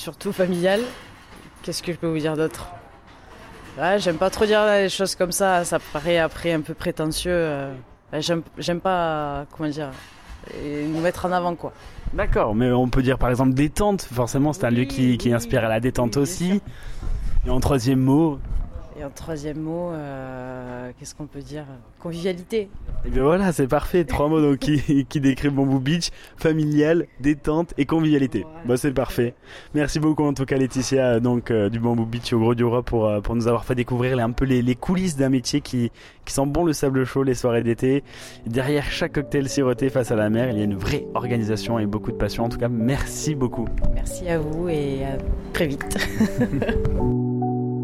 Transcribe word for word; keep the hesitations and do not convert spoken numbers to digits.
surtout familial. Qu'est-ce que je peux vous dire d'autre ? Ouais, j'aime pas trop dire des choses comme ça, ça paraît après un peu prétentieux. Euh, j'aime, j'aime pas, comment dire, nous mettre en avant, quoi. D'accord, mais on peut dire par exemple détente, forcément c'est un Oui, lieu qui, qui oui, inspire à la détente oui, aussi. Et en troisième mot, Et en troisième mot, euh, qu'est-ce qu'on peut dire ? Convivialité. et bien voilà, c'est parfait, trois mots donc qui, qui décrivent Bamboo Beach, familial, détente et convivialité. Voilà. Bah c'est parfait. Merci beaucoup en tout cas Laetitia donc euh, du Bamboo Beach au Gros du Roi pour euh, pour nous avoir fait découvrir les, un peu les, les coulisses d'un métier qui qui sent bon le sable chaud les soirées d'été. Et derrière chaque cocktail siroté face à la mer, il y a une vraie organisation et beaucoup de passion. En tout cas, merci beaucoup. Merci à vous et à très vite.